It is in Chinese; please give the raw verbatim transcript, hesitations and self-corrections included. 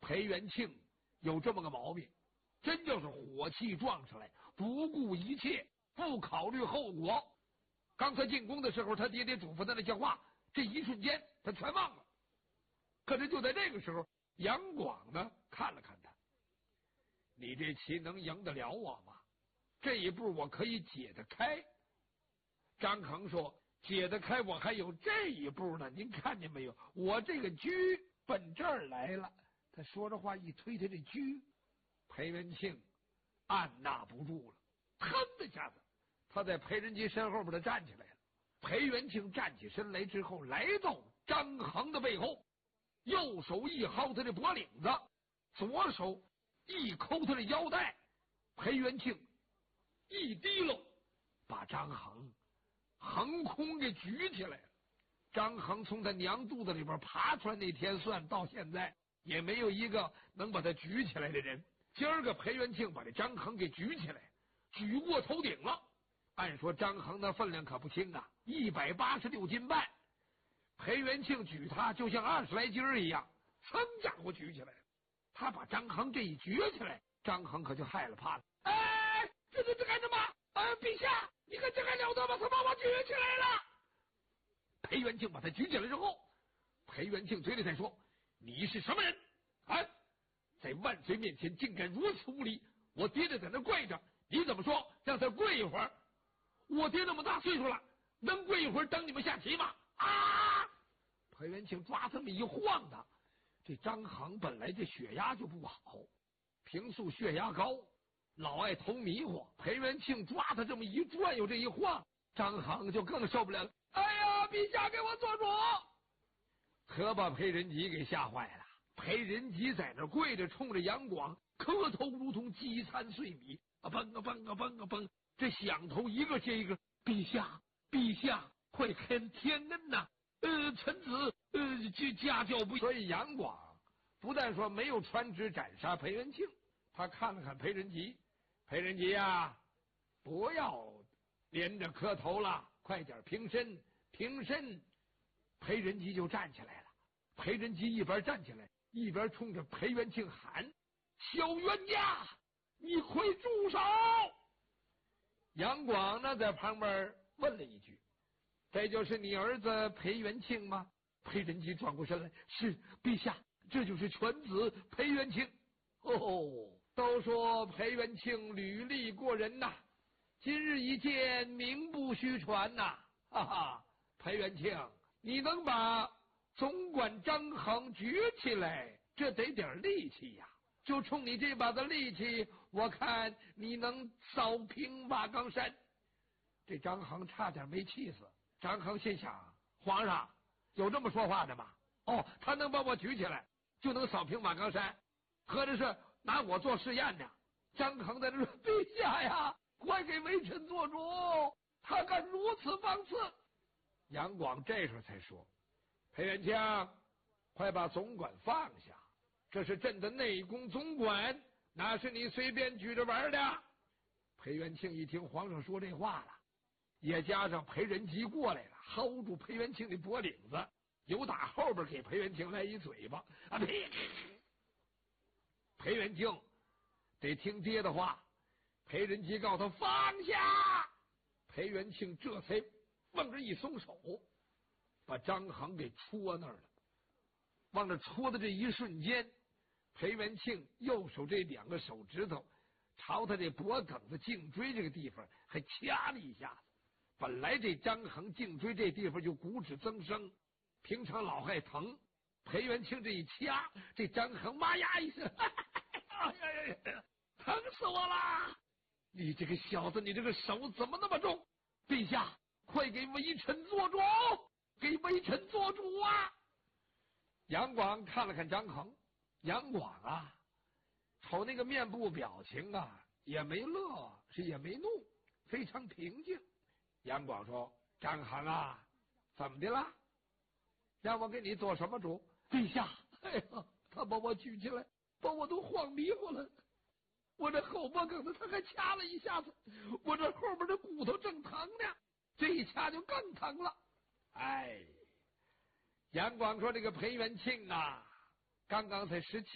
裴元庆有这么个毛病，真就是火气撞出来，不顾一切，不考虑后果。刚才进宫的时候，他爹爹嘱咐他那些话，这一瞬间他全忘了。可是就在这个时候，杨广呢看了看他，你这棋能赢得了我吗？这一步我可以解得开。张衡说，解得开我还有这一步呢，您看见没有？我这个车奔这儿来了。他说着话一推他这车，裴元庆按捺不住了，腾的下子他在裴仁吉身后边的站起来了。裴元庆站起身来之后，来到张衡的背后，右手一薅他的脖领子，左手一抠他的腰带。裴元庆一提溜，把张衡横空给举起来了。张衡从他娘肚子里边爬出来那天算到现在，也没有一个能把他举起来的人。今儿个裴元庆把这张衡给举起来，举过头顶了。按说张衡那分量可不轻啊，一百八十六斤半。裴元庆举他就像二十来斤一样，噌家伙举起来了。他把张衡这一举起来，张衡可就害了怕了。哎，这这这干什么？哎，陛下，你看这还了得吗？他把我举起来了。裴元庆把他举起来之后，裴元庆嘴里在说：“你是什么人？啊，在万岁面前竟敢如此无礼！我爹爹在那跪着，你怎么说让他跪一会儿？我爹那么大岁数了，能跪一会儿等你们下棋吗？”啊！裴元庆抓这么一晃的，这张衡本来这血压就不好，平素血压高，老爱头迷糊。裴元庆抓他这么一转悠，这一晃，张衡就更受不了了。哎呀，陛下给我做主！可把裴仁吉给吓坏了。裴仁吉在那跪着，冲着杨广磕头，如同饥餐碎米，啊蹦啊蹦啊蹦啊蹦，这响头一个接一个。陛下，陛下，快看天恩呐！呃，臣子呃，这家教不。所以杨广不但说没有传旨斩杀裴元庆，他看了看裴仁吉，裴仁吉呀，不要连着磕头了，快点平身，平身。裴仁吉就站起来了。裴仁吉一边站起来，一边冲着裴元庆喊：“小冤家，你快住手！”杨广呢，在旁边问了一句：“这就是你儿子裴元庆吗？”裴仁吉转过身来：“是，陛下，这就是犬子裴元庆。”哦，都说裴元庆履历过人呐，今日一见，名不虚传呐！哈哈，裴元庆，你能把总管张衡举起来，这得点力气呀！就冲你这把子力气，我看你能扫平瓦岗山。这张衡差点没气死。张衡心想：皇上有这么说话的吗？哦，他能把我举起来，就能扫平瓦岗山，合着是拿我做试验呢？张衡在这说：“陛下呀，快给微臣做主，他敢如此放肆！”杨广这时候才说：“裴元庆，快把总管放下，这是朕的内宫总管，哪是你随便举着玩的？”裴元庆一听皇上说这话了，也加上裴仁吉过来了，薅住裴元庆的脖领子，由打后边给裴元庆来一嘴巴啊！呸！裴元庆得听爹的话，裴仁吉告他放下，裴元庆这才往这一松手，把张衡给戳那儿了。往这戳的这一瞬间，裴元庆右手这两个手指头朝他这脖梗子颈椎这个地方还掐了一下子。本来这张衡颈椎这地方就骨质增生，平常老害疼，裴元庆这一掐，这张衡妈呀一声，哎呀呀，疼死我了！你这个小子，你这个手怎么那么重？陛下，快给微臣做主，给微臣做主啊！杨广看了看张衡，杨广啊，瞅那个面部表情啊，也没乐，是也没怒，非常平静。杨广说：“张衡啊，怎么的了？让我给你做什么主？”陛下，哎呀，他把我举起来，把我都晃迷糊了。我这后脖梗子他还掐了一下子，我这后边的骨头正疼呢，这一掐就更疼了。哎，杨广说：“这个裴元庆啊，刚刚才十七。”